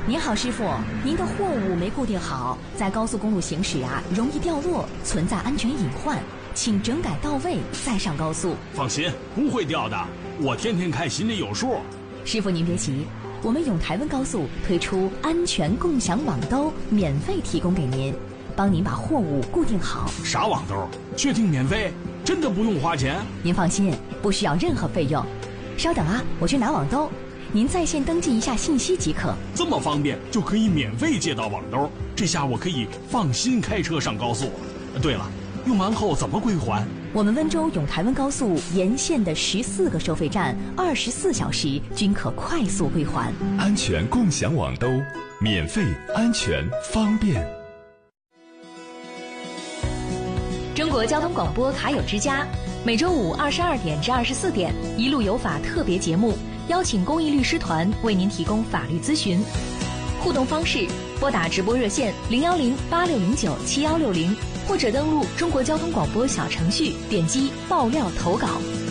您好，师傅，您的货物没固定好，在高速公路行驶容易掉落，存在安全隐患，请整改到位再上高速。 放心，不会掉的，我天天开，心里有数。 师傅您别急，我们永台温高速推出安全共享网兜，免费提供给您，帮您把货物固定好。 啥网兜？确定免费？真的不用花钱？ 您放心，不需要任何费用。稍等我去拿网兜。您在线登记一下信息即可。 这么方便，就可以免费借到网兜，这下我可以放心开车上高速。对了，用完后怎么归还？ 我们温州永台温高速沿线的14个收费站，24小时均可快速归还。 安全共享网兜，免费、安全、方便。 中国交通广播卡友之家，每周五22点至24点，一路有法特别节目。邀请公益律师团为您提供法律咨询，互动方式：拨打直播热线010-8609-7160，或者登录中国交通广播小程序，点击爆料投稿。